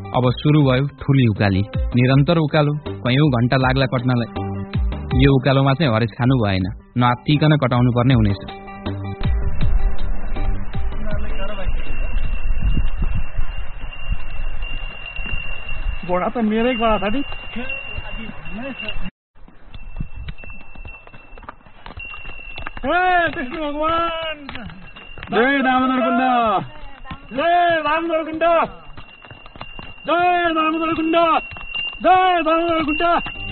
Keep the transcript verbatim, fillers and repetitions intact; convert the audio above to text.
अब सुरु भयो ठुली उकाली। निरन्तर उकालो, कयौं घण्टा लाग्ला कट्नलाई। यो उकालोमा चाहिँ हरेस खानु भएन, नआत्तिकन कटाउनु पर्ने हुनेछ। घोडा त मेरै गरा छ नि। कृष्ण भगवान जय दामोदर कुण्ड, जय दामोदर कुण्ड, जय दामोदर कुण्ड, जय दामोदर कुण्ड।